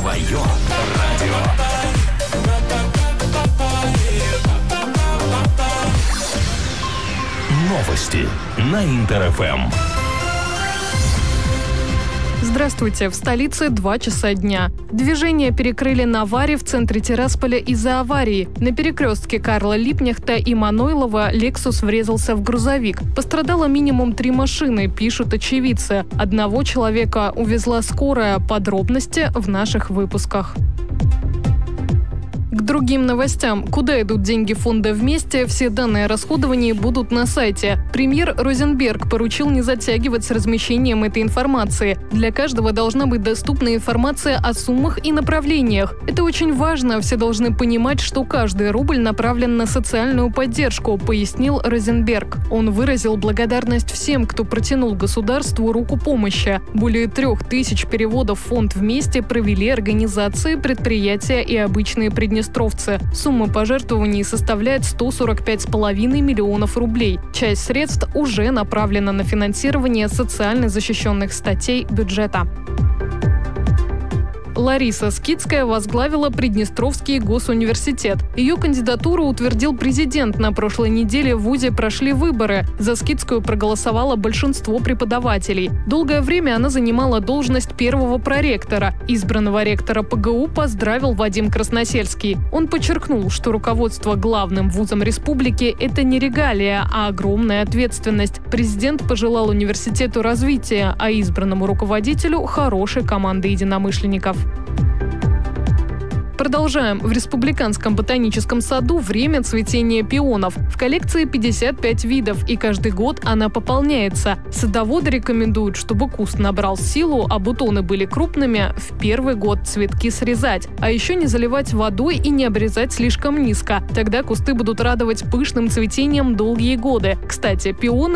Свое радио. Новости на Интер-ФМ. Здравствуйте. В столице 2 часа дня. Движение перекрыли на Варе в центре Тирасполя из-за аварии. На перекрестке Карла Липкнехта и Манойлова «Лексус» врезался в грузовик. Пострадало минимум 3 машины, пишут очевидцы. 1 человека увезла скорая. Подробности в наших выпусках. К другим новостям. Куда идут деньги фонда «Вместе», все данные о расходовании будут на сайте. Премьер Розенберг поручил не затягивать с размещением этой информации. Для каждого должна быть доступна информация о суммах и направлениях. Это очень важно, все должны понимать, что каждый рубль направлен на социальную поддержку, пояснил Розенберг. Он выразил благодарность всем, кто протянул государству руку помощи. Более 3000 переводов в фонд «Вместе» провели организации, предприятия и обычные приднестровцы. Сумма пожертвований составляет 145,5 миллионов рублей. Часть средств уже направлена на финансирование социально защищенных статей бюджета. Лариса Скидская возглавила Приднестровский госуниверситет. Ее кандидатуру утвердил президент. На прошлой неделе в вузе прошли выборы. За Скидскую проголосовало большинство преподавателей. Долгое время она занимала должность первого проректора. Избранного ректора ПГУ поздравил Вадим Красносельский. Он подчеркнул, что руководство главным вузом республики – это не регалия, а огромная ответственность. Президент пожелал университету развития, а избранному руководителю – хорошей команды единомышленников. Продолжаем. В Республиканском ботаническом саду время цветения пионов. В коллекции 55 видов, и каждый год она пополняется. Садоводы рекомендуют, чтобы куст набрал силу, а бутоны были крупными, в первый год цветки срезать. А еще не заливать водой и не обрезать слишком низко. Тогда кусты будут радовать пышным цветением долгие годы. Кстати, пионы